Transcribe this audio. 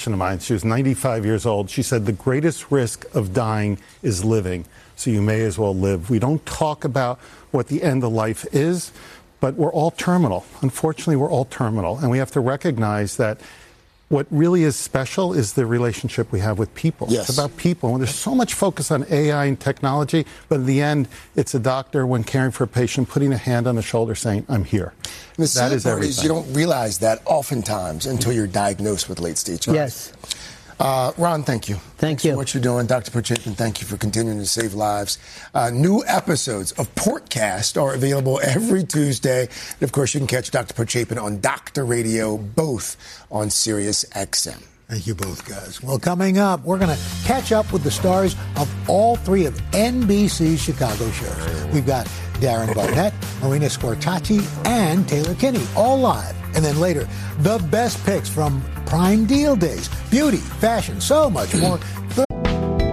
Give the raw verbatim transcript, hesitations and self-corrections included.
of mine. She was ninety-five years old. She said the greatest risk of dying is living, so you may as well live. We don't talk about what the end of life is, but we're all terminal. Unfortunately, we're all terminal, and we have to recognize that what really is special is the relationship we have with people. Yes. It's about people. And there's so much focus on A I and technology, but in the end, it's a doctor, when caring for a patient, putting a hand on the shoulder saying, I'm here. And the that sad is part everything. is you don't realize that oftentimes until you're diagnosed with late-stage cancer. Yes. Uh, Ron, thank you. Thank Thanks you. for what you're doing. Doctor Porchapin, thank you for continuing to save lives. Uh, new episodes of Portcast are available every Tuesday. And, of course, you can catch Doctor Porchapin on Doctor Radio, both on Sirius X M. Thank you both, guys. Well, coming up, we're going to catch up with the stars of all three of N B C's Chicago shows. We've got Darren Barnett, Marina Scortacci, and Taylor Kinney, all live. And then later, the best picks from Prime Deal Days. Beauty, fashion, so much more.